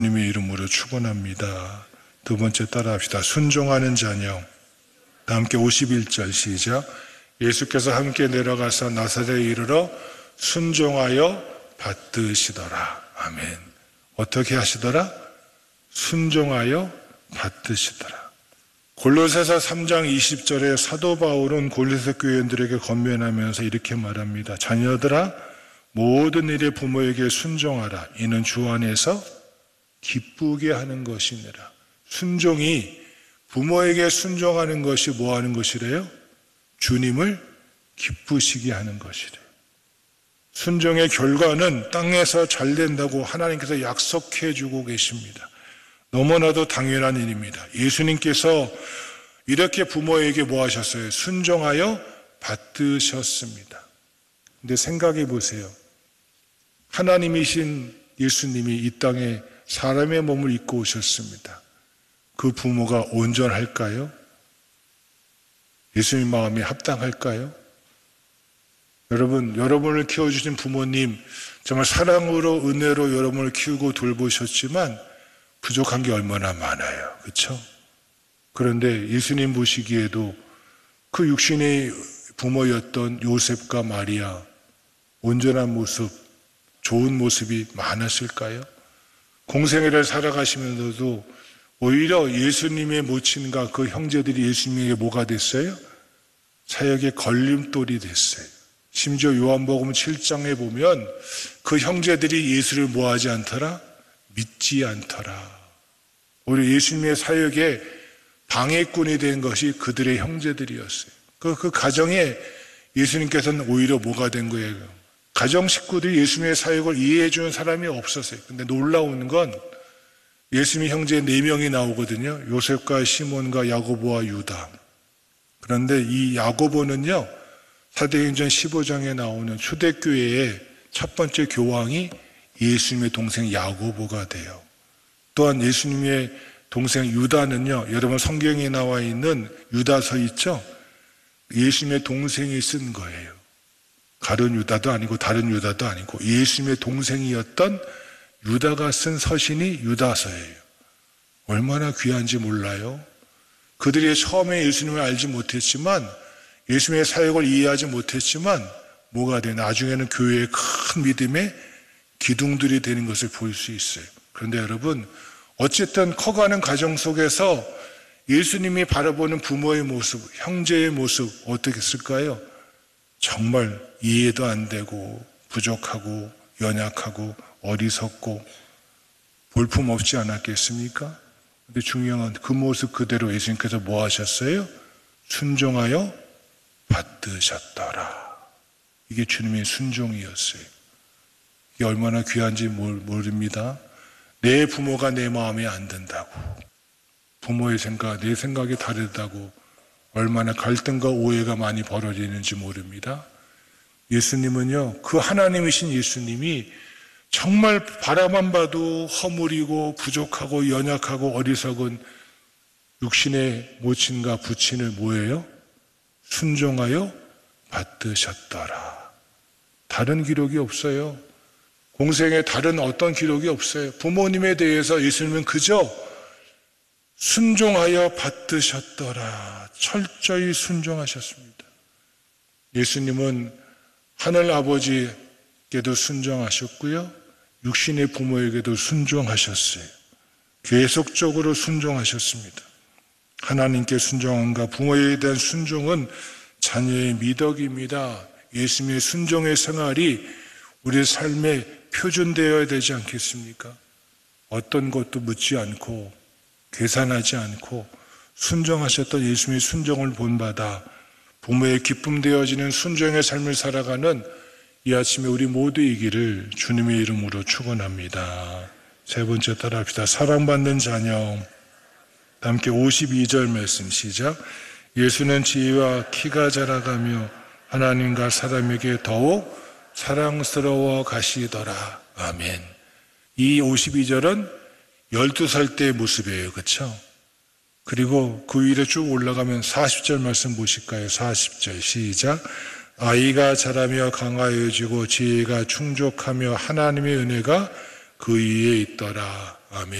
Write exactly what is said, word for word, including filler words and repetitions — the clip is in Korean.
주님의 이름으로 축원합니다. 두 번째 따라합시다. 순종하는 자녀. 다 함께 오십일 절 시작. 예수께서 함께 내려가서 나사렛에 이르러 순종하여 받드시더라. 아멘. 어떻게 하시더라? 순종하여 받드시더라. 골로새서 삼 장 이십 절에 사도 바울은 골로새 교회원들에게 권면하면서 이렇게 말합니다. 자녀들아, 모든 일에 부모에게 순종하라. 이는 주 안에서 기쁘게 하는 것이니라. 순종이, 부모에게 순종하는 것이 뭐 하는 것이래요? 주님을 기쁘시게 하는 것이래요. 순종의 결과는 땅에서 잘 된다고 하나님께서 약속해 주고 계십니다. 너무나도 당연한 일입니다. 예수님께서 이렇게 부모에게 뭐 하셨어요? 순종하여 받드셨습니다. 근데 생각해 보세요. 하나님이신 예수님이 이 땅에 사람의 몸을 입고 오셨습니다. 그 부모가 온전할까요? 예수님 마음에 합당할까요? 여러분, 여러분을 키워주신 부모님 정말 사랑으로 은혜로 여러분을 키우고 돌보셨지만 부족한 게 얼마나 많아요. 그렇죠? 그런데 예수님 보시기에도 그 육신의 부모였던 요셉과 마리아 온전한 모습, 좋은 모습이 많았을까요? 공생애를 살아가시면서도 오히려 예수님의 모친과 그 형제들이 예수님에게 뭐가 됐어요? 사역의 걸림돌이 됐어요. 심지어 요한복음 칠 장에 보면 그 형제들이 예수를 뭐하지 않더라? 믿지 않더라. 오히려 예수님의 사역에 방해꾼이 된 것이 그들의 형제들이었어요. 그, 그 가정에 예수님께서는 오히려 뭐가 된 거예요? 가정 식구들이 예수님의 사역을 이해해 주는 사람이 없었어요. 근데 놀라운 건 예수님의 형제 네 명이 나오거든요. 요셉과 시몬과 야고보와 유다. 그런데 이 야고보는요, 사도행전 십오 장에 나오는 초대교회의 첫 번째 교황이 예수님의 동생 야고보가 돼요. 또한 예수님의 동생 유다는요, 여러분 성경에 나와 있는 유다서 있죠? 예수님의 동생이 쓴 거예요. 가룟 유다도 아니고 다른 유다도 아니고 예수님의 동생이었던 유다가 쓴 서신이 유다서예요. 얼마나 귀한지 몰라요? 그들이 처음에 예수님을 알지 못했지만, 예수님의 사역을 이해하지 못했지만 뭐가 돼? 나중에는 교회의 큰 믿음의 기둥들이 되는 것을 볼 수 있어요. 그런데 여러분, 어쨌든 커가는 가정 속에서 예수님이 바라보는 부모의 모습, 형제의 모습 어떻게 했을까요? 정말 이해도 안 되고 부족하고 연약하고 어리석고 볼품없지 않았겠습니까? 근데 중요한 건 그 모습 그대로 예수님께서 뭐 하셨어요? 순종하여 받드셨더라. 이게 주님의 순종이었어요. 이게 얼마나 귀한지 모릅니다. 내 부모가 내 마음에 안 든다고, 부모의 생각, 내 생각이 다르다고 얼마나 갈등과 오해가 많이 벌어지는지 모릅니다. 예수님은요, 그 하나님이신 예수님이 정말 바라만 봐도 허물이고 부족하고 연약하고 어리석은 육신의 모친과 부친을 뭐예요? 순종하여 받드셨더라. 다른 기록이 없어요. 공생에 다른 어떤 기록이 없어요. 부모님에 대해서 예수님은 그저 순종하여 받드셨더라. 철저히 순종하셨습니다. 예수님은 하늘 아버지께도 순종하셨고요, 육신의 부모에게도 순종하셨어요. 계속적으로 순종하셨습니다. 하나님께 순종함과 부모에 대한 순종은 자녀의 미덕입니다. 예수님의 순종의 생활이 우리 삶에 표준되어야 되지 않겠습니까? 어떤 것도 묻지 않고 계산하지 않고 순종하셨던 예수님의 순종을 본받아 부모의 기쁨 되어지는 순종의 삶을 살아가는 이 아침에 우리 모두이기를 주님의 이름으로 축원합니다. 세 번째 따라합시다. 사랑받는 자녀. 함께 오십이 절 말씀 시작. 예수는 지혜와 키가 자라가며 하나님과 사람에게 더욱 사랑스러워 가시더라. 아멘. 이 오십이 절은 열두 살 때의 모습이에요. 그렇죠? 그리고 그 위로 쭉 올라가면 사십 절 말씀 보실까요? 사십 절 시작. 아이가 자라며 강하여지고 지혜가 충족하며 하나님의 은혜가 그 위에 있더라. 아멘.